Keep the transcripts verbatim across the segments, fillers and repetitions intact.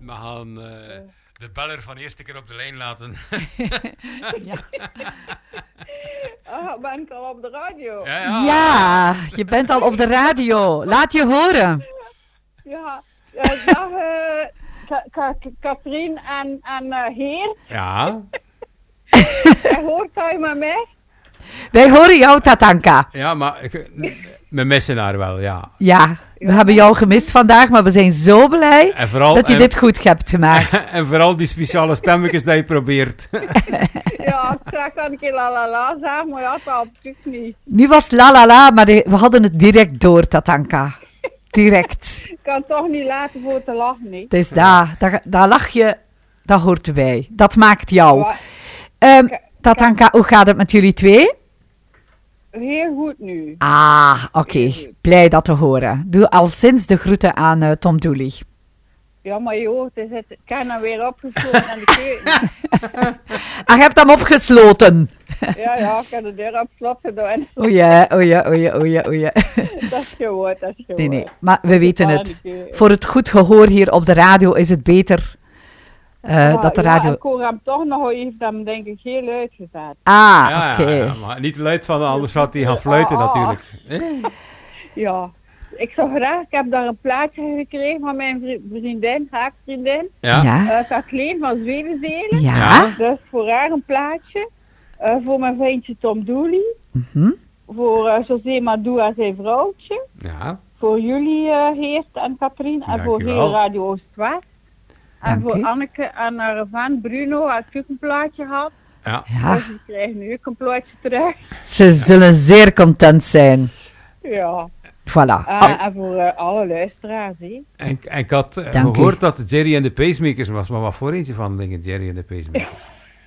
We gaan uh, de beller van de eerste keer op de lijn laten. Ja. Oh, ben ik al op de radio? Ja, ja. Ja, je bent al op de radio. Laat je horen. Ja, uh, dag uh, Ka- Ka- Katrien en, en uh, Heer. Ja. En hoort hij me mee? Wij horen jou, Tatanka. Ja, maar ik, we missen haar wel, ja. Ja, we hebben jou gemist vandaag, maar we zijn zo blij En vooral, dat je en, dit goed hebt gemaakt. en vooral die speciale stemmetjes dat je probeert. Ja, ik zag dat een keer la la la zeggen, maar ja, dat absoluut niet. Nu was het la la la, maar de- we hadden het direct door, Tatanka. Direct. Ik kan het toch niet laten voor te lachen, niet? Dus daar, daar, daar lach je, dat hoort erbij. Dat maakt jou. Maar Ehm, Tatanka, hoe gaat het met jullie twee? heel goed nu. Ah, oké. Blij dat te horen. Doe al sinds de groeten aan uh, Tom Dooley. Ja, maar je hoort, is het, ik heb hem weer opgesloten aan de keuken. Ah, je hebt hem opgesloten. Ja, ja, ik heb de deur op slot gedaan. O ja, o ja, o ja, o ja, o ja. Dat is gehoord, dat is gehoord. Nee, nee, maar we weten Ja, het. die keuken. Voor het goed gehoor hier op de radio is het beter uh, Ah, dat de Ja, radio... ik hoor hem toch nog even, dan denk ik heel uitgezet. Ah, Ja, oké. ja, ja, maar niet luid van, anders had hij gaan fluiten Ah, ah, natuurlijk. Eh? Ja, ik zou graag, ik heb daar een plaatje gekregen van mijn vri- vriendin, haakvriendin, Ja. Ja, uh, Kathleen van Zwevenzelen. ja. Ja. Dus voor haar een plaatje, uh, voor mijn vriendje Tom Dooley, Mhm. voor uh, José Madou en zijn vrouwtje, Ja. voor jullie uh, Heert en Katrien en voor Dankjewel. heel Radio Oost-West. En Dank voor u. Anneke en haar van Bruno, had ik ook een plaatje gehad. Ja. Ja, Dus die krijgen nu ook een plaatje terug. ze zullen zeer content zijn. Ja, Voilà. uh, en voor uh, alle luisteraars, hè. En, en ik had uh, Dank u. gehoord dat het Jerry en de Pacemakers was, maar wat voor eentje van dingen Jerry en de Pacemakers?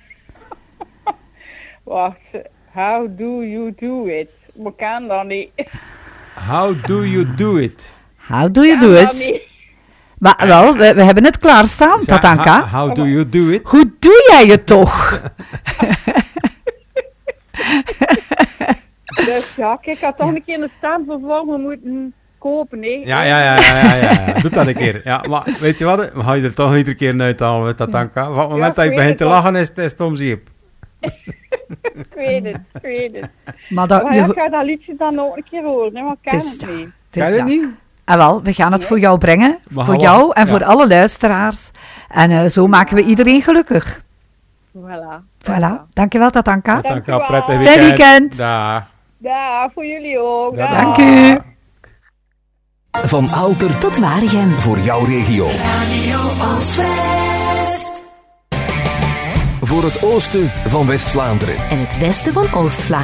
Wacht, how do you do it? Maar kan dat niet. How do you do it? How do you Kan do dat it? niet. Maar wel, we, we hebben het klaarstaan, Zeg, Tatanka. ho- How do you do it? Hoe doe jij het toch? Dus ja, kijk, ik had toch een keer een stamvervormer moeten kopen, hè. Ja, ja, ja, ja, ja, ja, ja. Doe dat een keer. Ja, maar weet je wat? We gaan je er toch iedere keer uithalen met Tatanka. Op het moment Ja, dat je ik weet begint te het lachen, is het- is het om zeep. Ik weet het, ik weet het. Maar dat, Maar ja, je, ik ga dat liedje dan ook een keer horen, hè, maar ik ken Het is het dat. niet. het is Kan je het dat. niet? Ah, wel, we gaan het voor jou brengen. Maar voor gaan jou we- en ja. voor alle luisteraars. En uh, zo maken we iedereen gelukkig. Voilà. Voilà. Dankjewel, Tatanka. Tatanka, Dankjewel. prettig Fijn weekend. weekend. Dag. Ja, voor jullie ook. Ja, Dag. Dank u. Van Aalter Tot Waregem. voor jouw regio. Radio Oost-West. Voor het oosten van West-Vlaanderen. En het westen van Oost-Vlaanderen.